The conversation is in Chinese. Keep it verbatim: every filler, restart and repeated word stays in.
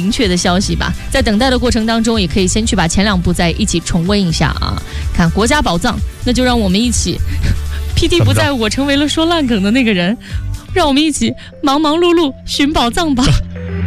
明确的消息吧。在等待的过程当中，也可以先去把前两部再一起重温一下啊。看国家宝藏，那就让我们一起 P D 不在，我成为了说烂梗的那个人，让我们一起忙忙碌碌寻宝藏吧。